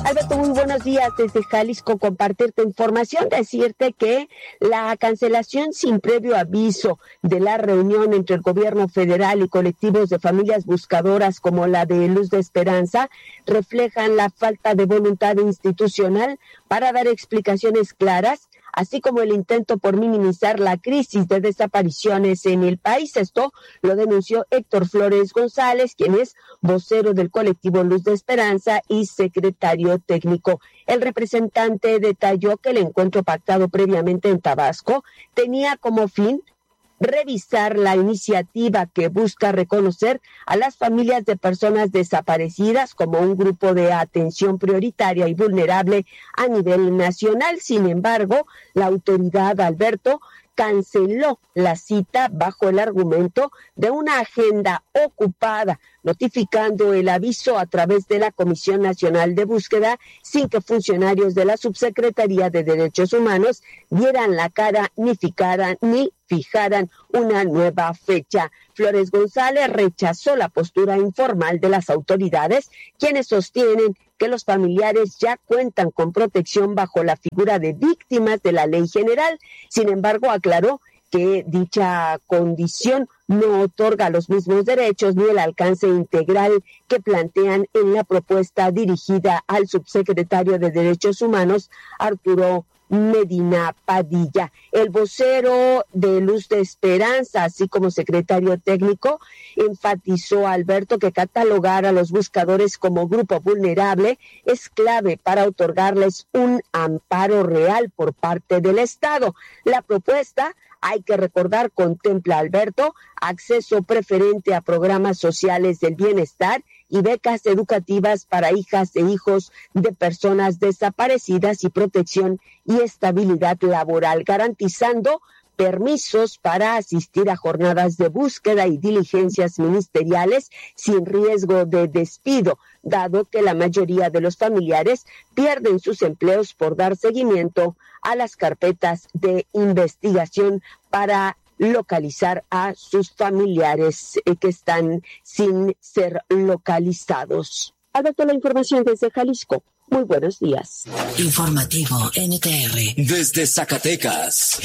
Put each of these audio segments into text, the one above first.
Alberto, muy buenos días desde Jalisco, compartirte información, decirte que la cancelación sin previo aviso de la reunión entre el gobierno federal y colectivos de familias buscadoras como la de Luz de Esperanza reflejan la falta de voluntad institucional para dar explicaciones claras, así como el intento por minimizar la crisis de desapariciones en el país. Esto lo denunció Héctor Flores González, quien es vocero del colectivo Luz de Esperanza y secretario técnico. El representante detalló que el encuentro pactado previamente en Tabasco tenía como fin revisar la iniciativa que busca reconocer a las familias de personas desaparecidas como un grupo de atención prioritaria y vulnerable a nivel nacional. Sin embargo, la autoridad, Alberto, canceló la cita bajo el argumento de una agenda ocupada, notificando el aviso a través de la Comisión Nacional de Búsqueda sin que funcionarios de la Subsecretaría de Derechos Humanos dieran la cara ni fijaran una nueva fecha. Flores González rechazó la postura informal de las autoridades, quienes sostienen que los familiares ya cuentan con protección bajo la figura de víctimas de la ley general. Sin embargo, aclaró que dicha condición no otorga los mismos derechos ni el alcance integral que plantean en la propuesta dirigida al subsecretario de Derechos Humanos, Arturo Medina Padilla. El vocero de Luz de Esperanza, así como secretario técnico, enfatizó, Alberto, que catalogar a los buscadores como grupo vulnerable es clave para otorgarles un amparo real por parte del Estado. La propuesta, hay que recordar, contempla, Alberto, acceso preferente a programas sociales del bienestar y becas educativas para hijas e hijos de personas desaparecidas y protección y estabilidad laboral, garantizando permisos para asistir a jornadas de búsqueda y diligencias ministeriales sin riesgo de despido, dado que la mayoría de los familiares pierden sus empleos por dar seguimiento a las carpetas de investigación para localizar a sus familiares que están sin ser localizados. Alberto, la información desde Jalisco. Muy buenos días. Informativo NTR. Desde Zacatecas.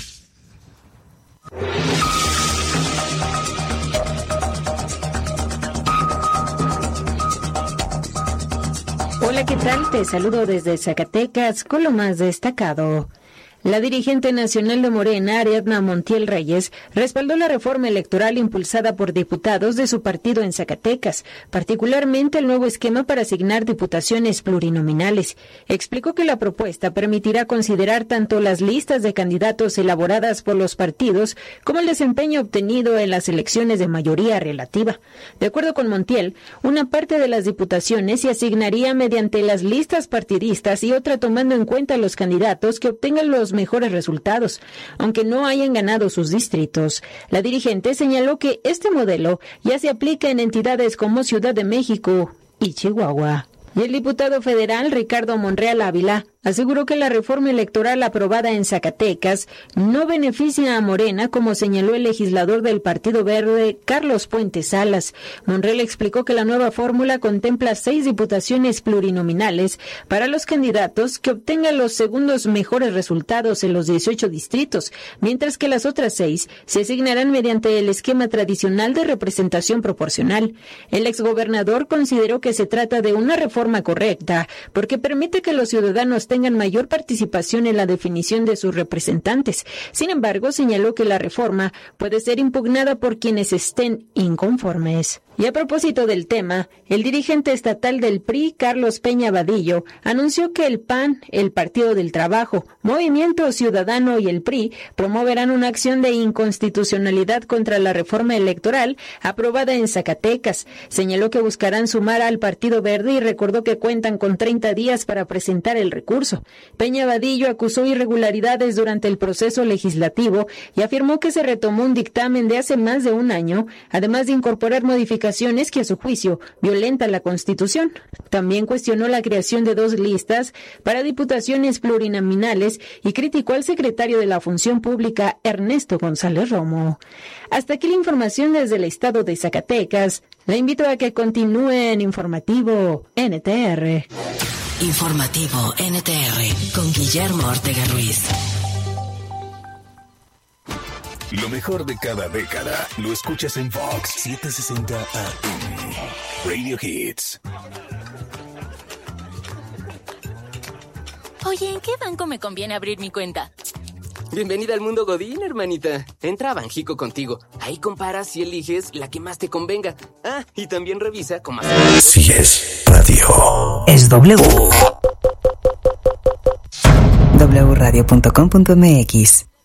Hola, ¿qué tal? Te saludo desde Zacatecas con lo más destacado. La dirigente nacional de Morena, Ariadna Montiel Reyes, respaldó la reforma electoral impulsada por diputados de su partido en Zacatecas, particularmente el nuevo esquema para asignar diputaciones plurinominales. Explicó que la propuesta permitirá considerar tanto las listas de candidatos elaboradas por los partidos como el desempeño obtenido en las elecciones de mayoría relativa. De acuerdo con Montiel, una parte de las diputaciones se asignaría mediante las listas partidistas y otra tomando en cuenta los candidatos que obtengan los mejores resultados, aunque no hayan ganado sus distritos. La dirigente señaló que este modelo ya se aplica en entidades como Ciudad de México y Chihuahua. Y el diputado federal Ricardo Monreal Ávila aseguró que la reforma electoral aprobada en Zacatecas no beneficia a Morena, como señaló el legislador del Partido Verde, Carlos Puentes Salas. Monreal explicó que la nueva fórmula contempla 6 diputaciones plurinominales para los candidatos que obtengan los segundos mejores resultados en los 18 distritos, mientras que las otras 6 se asignarán mediante el esquema tradicional de representación proporcional. El exgobernador consideró que se trata de una reforma correcta porque permite que los ciudadanos tengan mayor participación en la definición de sus representantes. Sin embargo, señaló que la reforma puede ser impugnada por quienes estén inconformes. Y a propósito del tema, el dirigente estatal del PRI, Carlos Peña Vadillo, anunció que el PAN, el Partido del Trabajo, Movimiento Ciudadano y el PRI promoverán una acción de inconstitucionalidad contra la reforma electoral aprobada en Zacatecas. Señaló que buscarán sumar al Partido Verde y recordó que cuentan con 30 días para presentar el recurso. Peña Vadillo acusó irregularidades durante el proceso legislativo y afirmó que se retomó un dictamen de hace más de un año, además de incorporar modificaciones que a su juicio violentan la Constitución. También cuestionó la creación de 2 listas para diputaciones plurinominales y criticó al secretario de la Función Pública, Ernesto González Romo. Hasta aquí la información desde el estado de Zacatecas. La invito a que continúe en Informativo NTR. Informativo NTR con Guillermo Ortega Ruiz. Lo mejor de cada década lo escuchas en Fox 760 AM. Radio Hits. Oye, ¿en qué banco me conviene abrir mi cuenta? Bienvenida al mundo Godín, hermanita. Entra a Banjico Contigo. Ahí comparas y eliges la que más te convenga. Ah, y también revisa cómo hacer... Si es radio, es W. wradio.com.mx.